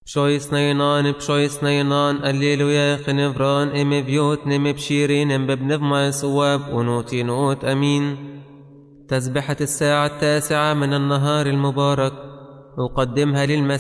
بشويس نينان الليلويا خنفران ام بيوت نم بشيرين ام ببنف ما سواب ونوتي نوت امين. تسبحة الساعة 9 من النهار المبارك، أقدمها للمسيح